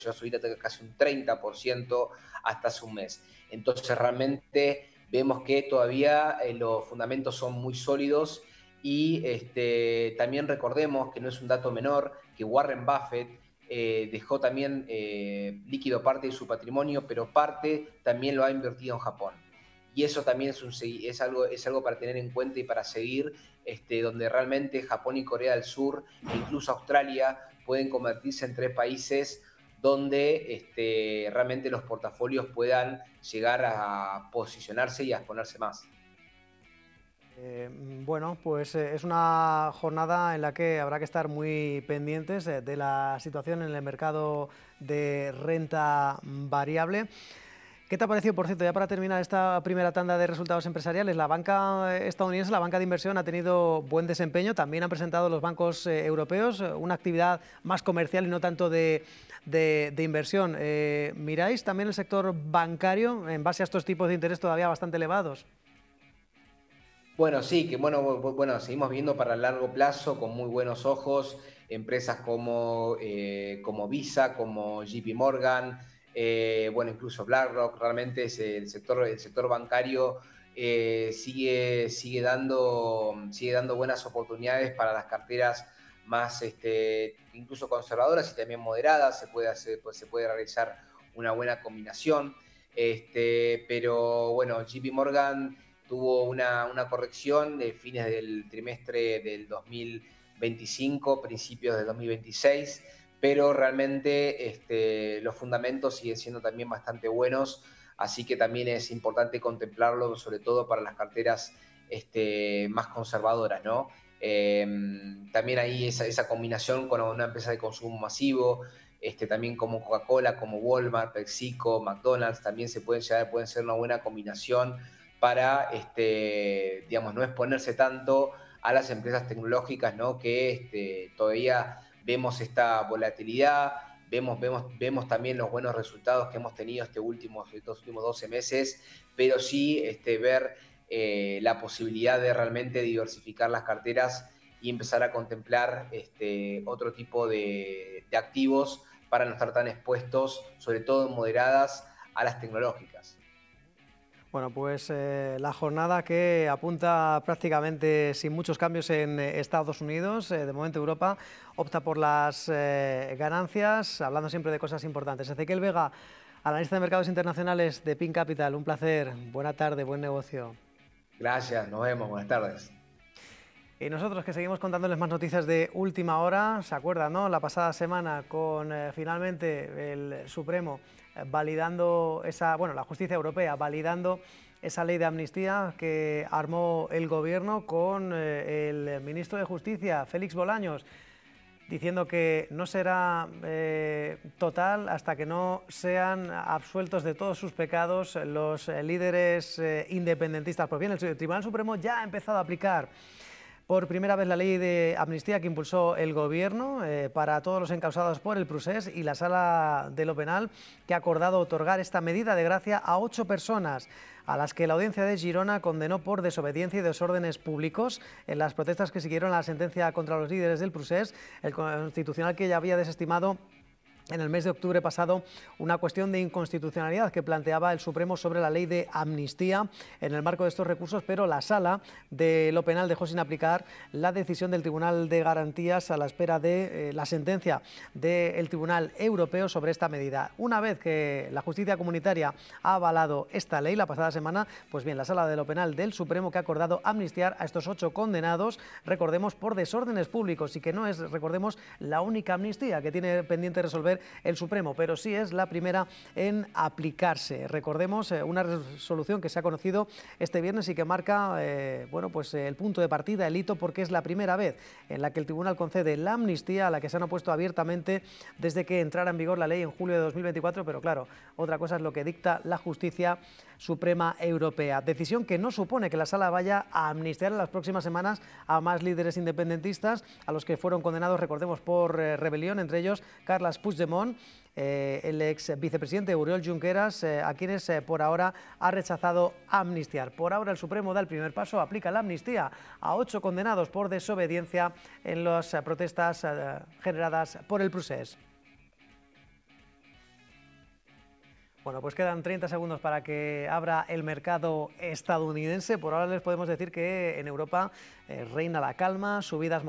llegó a subir hasta casi un 30% hasta hace un mes. Entonces realmente vemos que todavía los fundamentos son muy sólidos y también recordemos que no es un dato menor que Warren Buffett dejó también líquido parte de su patrimonio, pero parte también lo ha invertido en Japón. Y eso también es algo para tener en cuenta y para seguir, donde realmente Japón y Corea del Sur e incluso Australia pueden convertirse en 3 países donde realmente los portafolios puedan llegar a posicionarse y a exponerse más. Bueno, pues es una jornada en la que habrá que estar muy pendientes de la situación en el mercado de renta variable. ¿Qué te ha parecido, por cierto, ya para terminar esta primera tanda de resultados empresariales? La banca estadounidense, la banca de inversión, ha tenido buen desempeño. También han presentado los bancos europeos una actividad más comercial y no tanto de inversión. ¿Miráis también el sector bancario en base a estos tipos de interés todavía bastante elevados? Bueno, sí, que bueno, seguimos viendo para el largo plazo con muy buenos ojos empresas como Visa, como JP Morgan, bueno, incluso BlackRock. Realmente el sector bancario sigue dando buenas oportunidades para las carteras más incluso conservadoras y también moderadas. Se puede realizar una buena combinación. Pero bueno, JP Morgan tuvo una corrección de fines del trimestre del 2025, principios del 2026, pero realmente los fundamentos siguen siendo también bastante buenos, así que también es importante contemplarlo, sobre todo para las carteras más conservadoras, ¿no? También ahí esa combinación con una empresa de consumo masivo, también como Coca-Cola, como Walmart, PepsiCo, McDonald's, también pueden ser una buena combinación para, digamos, no exponerse tanto a las empresas tecnológicas, ¿no? Que todavía vemos esta volatilidad, vemos también los buenos resultados que hemos tenido estos últimos 12 meses, pero sí ver la posibilidad de realmente diversificar las carteras y empezar a contemplar otro tipo de activos para no estar tan expuestos, sobre todo moderadas, a las tecnológicas. Bueno, pues la jornada que apunta prácticamente sin muchos cambios en Estados Unidos. De momento Europa opta por las ganancias, hablando siempre de cosas importantes. Ezequiel Vega, analista de mercados internacionales de Pin Capital, un placer. Buena tarde, buen negocio. Gracias, nos vemos, buenas tardes. Y nosotros que seguimos contándoles más noticias de última hora. ¿Se acuerdan, no? La pasada semana con finalmente el Supremo validando la justicia europea validando esa ley de amnistía que armó el gobierno con el ministro de Justicia, Félix Bolaños, diciendo que no será total hasta que no sean absueltos de todos sus pecados los líderes independentistas. Pues bien, el Tribunal Supremo ya ha empezado a aplicar por primera vez la ley de amnistía que impulsó el Gobierno para todos los encausados por el Procés, y la Sala de lo Penal que ha acordado otorgar esta medida de gracia a 8 personas a las que la Audiencia de Girona condenó por desobediencia y desórdenes públicos en las protestas que siguieron a la sentencia contra los líderes del Procés. El Constitucional, que ya había desestimado en el mes de octubre pasado una cuestión de inconstitucionalidad que planteaba el Supremo sobre la ley de amnistía en el marco de estos recursos, pero la Sala de lo Penal dejó sin aplicar la decisión del Tribunal de Garantías a la espera de la sentencia del Tribunal Europeo sobre esta medida. Una vez que la justicia comunitaria ha avalado esta ley la pasada semana, pues bien, la Sala de lo Penal del Supremo que ha acordado amnistiar a estos 8 condenados, recordemos, por desórdenes públicos, y que no es, recordemos, la única amnistía que tiene pendiente resolver el Supremo, pero sí es la primera en aplicarse. Recordemos una resolución que se ha conocido este viernes y que marca el punto de partida, el hito, porque es la primera vez en la que el Tribunal concede la amnistía, a la que se han opuesto abiertamente desde que entrara en vigor la ley en julio de 2024, pero claro, otra cosa es lo que dicta la Justicia Suprema Europea. Decisión que no supone que la Sala vaya a amnistiar en las próximas semanas a más líderes independentistas, a los que fueron condenados, recordemos, por rebelión, entre ellos Carles Puigdemont, el ex vicepresidente Oriol Junqueras, a quienes por ahora ha rechazado amnistiar. Por ahora el Supremo da el primer paso, aplica la amnistía a 8 condenados por desobediencia en las protestas generadas por el Procés. Bueno, pues quedan 30 segundos para que abra el mercado estadounidense. Por ahora les podemos decir que en Europa reina la calma, subidas